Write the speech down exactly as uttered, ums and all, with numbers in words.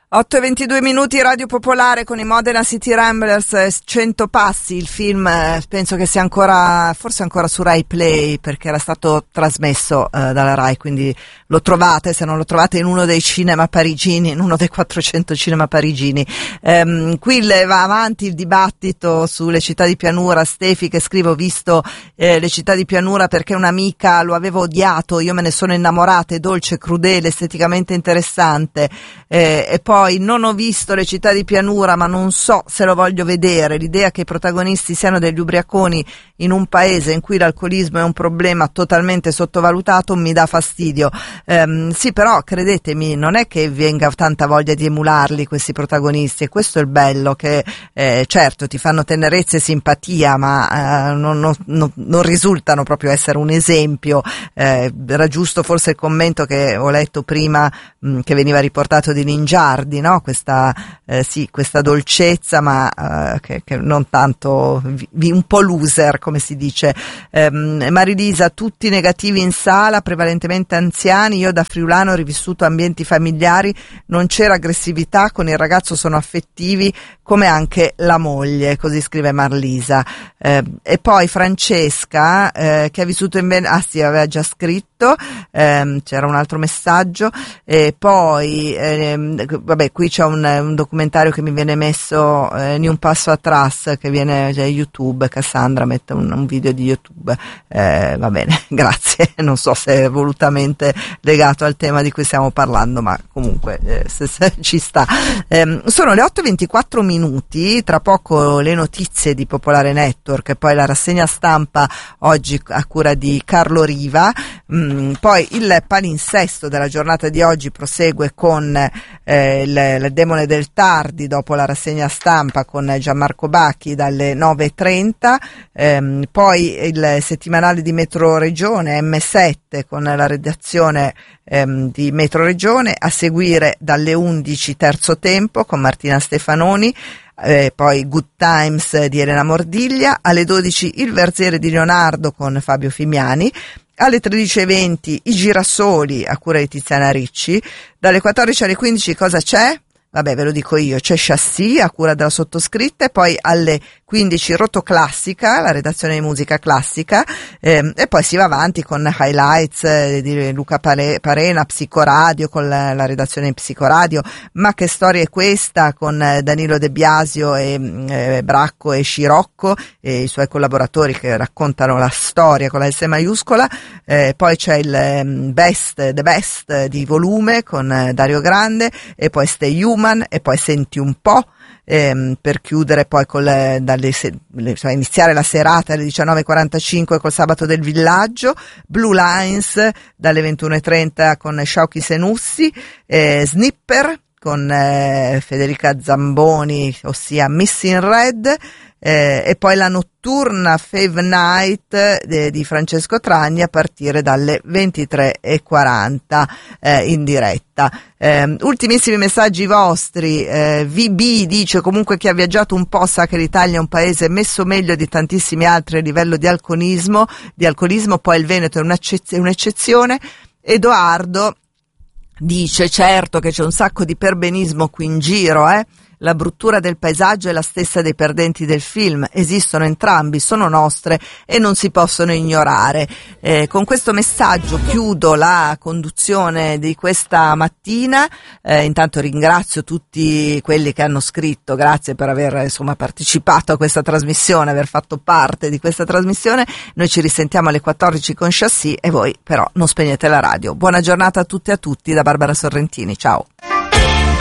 otto e ventidue minuti, Radio Popolare con i Modena City Ramblers, cento passi, il film penso che sia ancora, forse ancora su Rai Play, perché era stato trasmesso eh, dalla Rai, quindi lo trovate, se non lo trovate in uno dei cinema parigini, in uno dei quattrocento cinema parigini. Ehm, qui le va avanti il dibattito sulle città di pianura. Stefi che scrive: ho visto eh, le città di pianura perché un'amica lo aveva odiato, io me ne sono innamorata, è dolce, crudele, esteticamente interessante, eh, e poi Poi non ho visto le città di pianura, ma non so se lo voglio vedere. L'idea che i protagonisti siano degli ubriaconi in un paese in cui l'alcolismo è un problema totalmente sottovalutato mi dà fastidio. Ehm, sì, però credetemi, non è che venga tanta voglia di emularli questi protagonisti, e questo è il bello, che eh, certo ti fanno tenerezza e simpatia, ma eh, non, non, non, non risultano proprio essere un esempio. Eh, era giusto forse il commento che ho letto prima, mh, che veniva riportato di Ningiardi, no? Questa eh, sì, questa dolcezza, ma eh, che, che non tanto vi, un po' loser, come si dice. ehm, Marilisa: tutti negativi in sala, prevalentemente anziani. Io da friulano ho rivissuto ambienti familiari, non c'era aggressività, con il ragazzo sono affettivi, come anche la moglie, così scrive Marlisa. Eh, e poi Francesca, eh, che ha vissuto in Veneto, ah sì, aveva già scritto, ehm, c'era un altro messaggio. E poi ehm, vabbè, qui c'è un, un documentario che mi viene messo, eh, Ni un passo atrás, che viene da YouTube. Cassandra mette un, un video di YouTube, eh, va bene, grazie. Non so se è volutamente legato al tema di cui stiamo parlando, ma comunque eh, se, se ci sta. Eh, sono le otto e ventiquattro minuti, tra poco le notizie di Popolare Network e poi la rassegna stampa oggi a cura di Carlo Riva. Mm, poi il palinsesto della giornata di oggi prosegue con eh, il, il demone del tardi, dopo la rassegna stampa con Gianmarco Bacchi dalle nove e trenta. Ehm, poi il settimanale di Metro Regione M sette con la redazione ehm, di Metro Regione, a seguire dalle undici Terzo Tempo con Martina Stefanoni. Eh, poi Good Times di Elena Mordiglia, alle dodici Il Verziere di Leonardo con Fabio Fimiani, alle tredici e venti I Girasoli a cura di Tiziana Ricci, dalle quattordici alle quindici Cosa c'è? Vabbè, ve lo dico io, c'è Chassis a cura della sottoscritta, e poi alle quindici Rotoclassica, la redazione di musica classica, ehm, e poi si va avanti con Highlights eh, di Luca Pare, Parena, Psicoradio con la, la redazione di Psicoradio. Ma che storia è questa? Con eh, Danilo De Biasio e eh, Bracco e Scirocco e i suoi collaboratori che raccontano la storia con la S maiuscola. Eh, poi c'è il eh, Best, The Best di Volume con eh, Dario Grande, e poi Stay Human, e poi Senti un po', ehm, per chiudere poi con le, dalle, le, cioè iniziare la serata alle diciannove e quarantacinque col Sabato del Villaggio, Blue Lines dalle ventuno e trenta con Sciauchi Senussi, eh, Snipper con eh, Federica Zamboni, ossia Miss in Red, eh, e poi la notturna Fave Night eh, di Francesco Tragni a partire dalle ventitré e quaranta eh, in diretta. Eh, ultimissimi messaggi vostri. eh, V B dice: comunque chi ha viaggiato un po' sa che l'Italia è un paese messo meglio di tantissimi altri a livello di alcolismo, di alcolismo poi il Veneto è un'eccez- un'eccezione. Edoardo dice: certo che c'è un sacco di perbenismo qui in giro, eh. La bruttura del paesaggio è la stessa dei perdenti del film, esistono entrambi, sono nostre e non si possono ignorare. Eh, con questo messaggio chiudo la conduzione di questa mattina. Eh, intanto ringrazio tutti quelli che hanno scritto, grazie per aver insomma partecipato a questa trasmissione, aver fatto parte di questa trasmissione. Noi ci risentiamo alle quattordici con Chassis, e voi però non spegnete la radio. Buona giornata a tutte e a tutti da Barbara Sorrentini, ciao.